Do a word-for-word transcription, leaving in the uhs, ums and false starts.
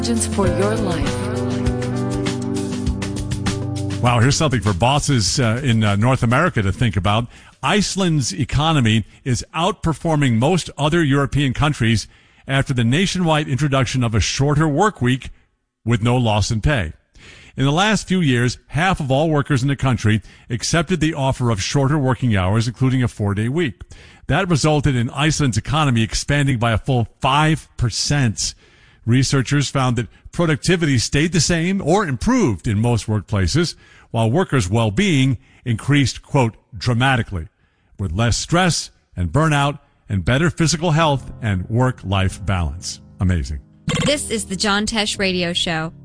For your life. Wow, here's something for bosses uh, in uh, North America to think about. Iceland's economy is outperforming most other European countries after the nationwide introduction of a shorter work week with no loss in pay. In the last few years, half of all workers in the country accepted the offer of shorter working hours, including a four-day week. That resulted in Iceland's economy expanding by a full five percent. Researchers found that productivity stayed the same or improved in most workplaces, while workers' well-being increased, quote, dramatically, with less stress and burnout and better physical health and work-life balance. Amazing. This is the John Tesh Radio Show.